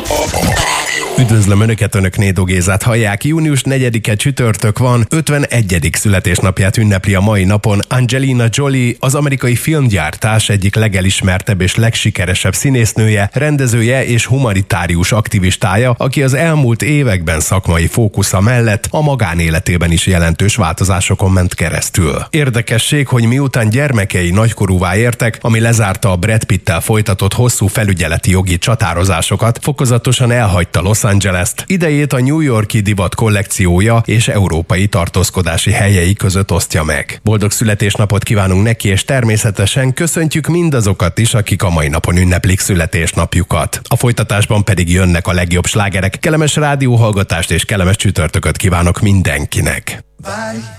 Üdvözlöm Önöket, Önök Nédó Gézát hallják. Június 4-e csütörtök van, 51. születésnapját ünnepli a mai napon Angelina Jolie, az amerikai filmgyártás egyik legelismertebb és legsikeresebb színésznője, rendezője és humanitárius aktivistája, aki az elmúlt években szakmai fókusza mellett a magánéletében is jelentős változásokon ment keresztül. Érdekesség, hogy miután gyermekei nagykorúvá értek, ami lezárta a Brad Pittel folytatott hosszú felügyeleti jogi csatározásokat, fokozatosan elhagyta Los Angeles-t. Idejét a New York-i divat kollekciója és európai tartózkodási helyei között osztja meg. Boldog születésnapot kívánunk neki, és természetesen köszöntjük mindazokat is, akik a mai napon ünneplik születésnapjukat. A folytatásban pedig jönnek a legjobb slágerek. Kellemes rádióhallgatást és kellemes csütörtököt kívánok mindenkinek! Bye.